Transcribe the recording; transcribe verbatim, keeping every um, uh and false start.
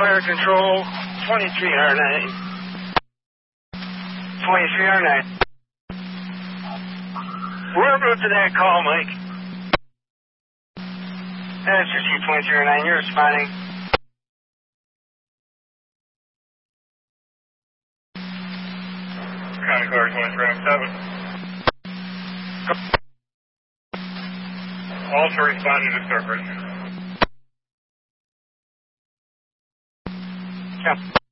Fire Control, twenty-three R nine. twenty-three R nine. Wherever to that call, Mike. That's your twenty-three R nine, you're responding. County Car twenty-three M seven. Also responding to surface. Yeah.